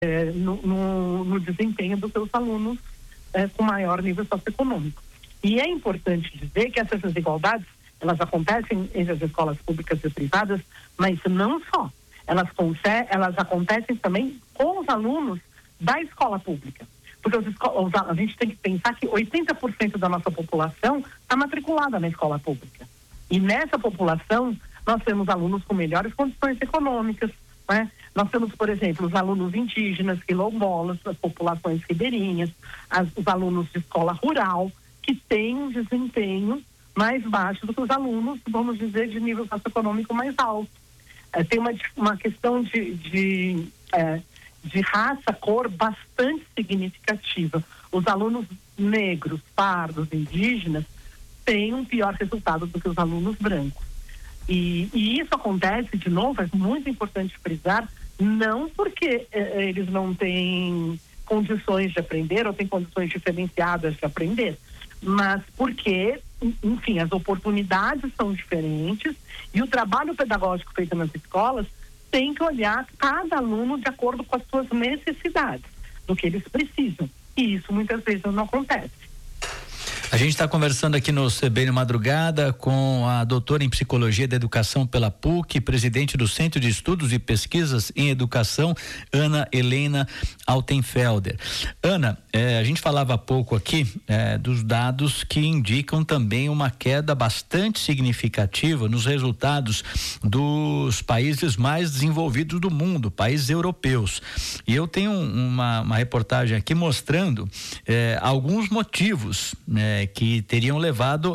no desempenho dos seus alunos com maior nível socioeconômico. E é importante dizer que essas desigualdades, elas acontecem entre as escolas públicas e privadas, mas não só. Elas acontecem também com os alunos da escola pública. Porque a gente tem que pensar que 80% da nossa população está matriculada na escola pública. E nessa população, nós temos alunos com melhores condições econômicas, né? Nós temos, por exemplo, os alunos indígenas, quilombolas, as populações ribeirinhas, os alunos de escola rural, que têm um desempenho mais baixo do que os alunos, vamos dizer, de nível socioeconômico mais alto. Tem uma questão de raça, cor bastante significativa. Os alunos negros, pardos, indígenas têm um pior resultado do que os alunos brancos. E isso acontece, de novo, é muito importante frisar, não porque eles não têm condições de aprender ou têm condições diferenciadas de aprender, mas porque, enfim, as oportunidades são diferentes e o trabalho pedagógico feito nas escolas tem que olhar cada aluno de acordo com as suas necessidades, do que eles precisam. E isso muitas vezes não acontece. A gente está conversando aqui no CBN Madrugada com a doutora em Psicologia da Educação pela PUC, presidente do Centro de Estudos e Pesquisas em Educação, Ana Helena Altenfelder. Ana, a gente falava há pouco aqui dos dados que indicam também uma queda bastante significativa nos resultados dos países mais desenvolvidos do mundo, países europeus. E eu tenho uma reportagem aqui mostrando alguns motivos, que teriam levado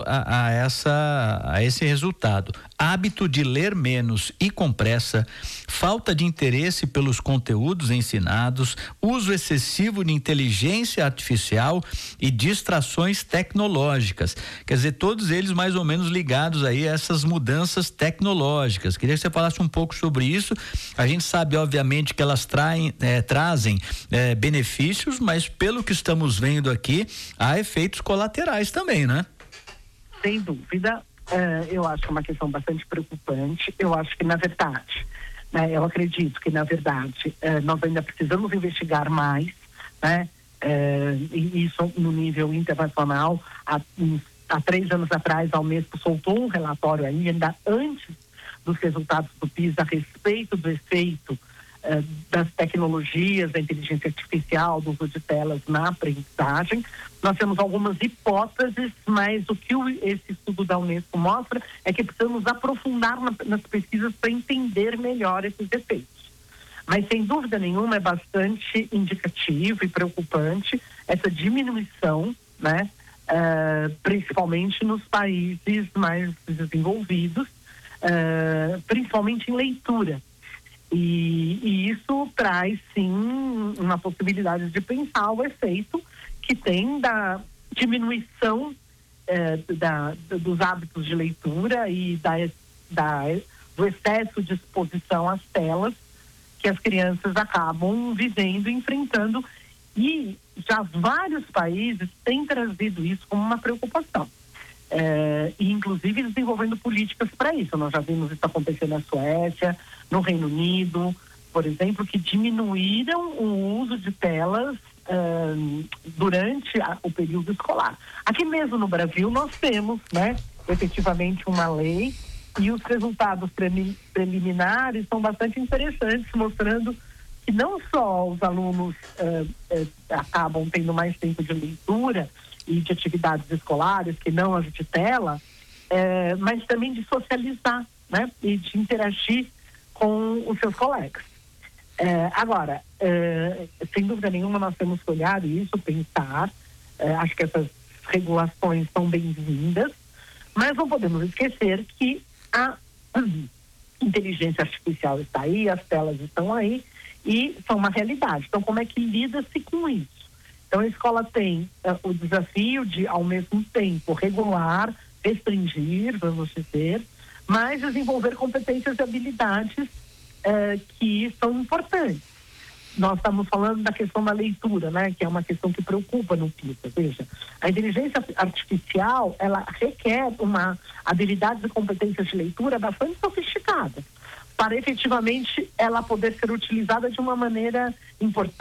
a esse resultado. Hábito de ler menos e com pressa, falta de interesse pelos conteúdos ensinados, uso excessivo de inteligência artificial e distrações tecnológicas. Quer dizer, todos eles mais ou menos ligados aí a essas mudanças tecnológicas. Queria que você falasse um pouco sobre isso. A gente sabe, obviamente, que elas trazem benefícios, mas pelo que estamos vendo aqui, há efeitos colaterais também, né? Sem dúvida. Eu acho uma questão bastante preocupante. Eu acho que, na verdade, eu acredito que, na verdade, nós ainda precisamos investigar mais, né? E isso no nível internacional. Há 3 anos atrás, a Unesco soltou um relatório ainda antes dos resultados do PISA a respeito do efeito das tecnologias, da inteligência artificial, do uso de telas na aprendizagem. Nós temos algumas hipóteses, mas o que esse estudo da Unesco mostra é que precisamos aprofundar nas pesquisas para entender melhor esses efeitos. Mas, sem dúvida nenhuma, é bastante indicativo e preocupante essa diminuição, né? Principalmente nos países mais desenvolvidos, principalmente em leitura. E isso traz, sim, uma possibilidade de pensar o efeito que tem da diminuição dos hábitos de leitura e do excesso de exposição às telas que as crianças acabam vivendo e enfrentando. E já vários países têm trazido isso como uma preocupação. E inclusive desenvolvendo políticas para isso. Nós já vimos isso acontecer na Suécia, no Reino Unido, por exemplo, que diminuíram o uso de telas durante o período escolar. Aqui mesmo no Brasil nós temos, né, efetivamente uma lei, e os resultados preliminares são bastante interessantes, mostrando que não só os alunos acabam tendo mais tempo de leitura e de atividades escolares, que não as de tela, mas também de socializar, né, e de interagir com os seus colegas. Agora, sem dúvida nenhuma, nós temos que olhar isso, pensar. Acho que essas regulações são bem-vindas, mas não podemos esquecer que a inteligência artificial está aí, as telas estão aí e são uma realidade. Então, como é que lida-se com isso? Então, a escola tem o desafio de, ao mesmo tempo, regular, restringir, vamos dizer, mas desenvolver competências e habilidades que são importantes. Nós estamos falando da questão da leitura, né, que é uma questão que preocupa no PISA. Veja, a inteligência artificial, ela requer uma habilidade e competências de leitura bastante sofisticada para efetivamente ela poder ser utilizada de uma maneira importante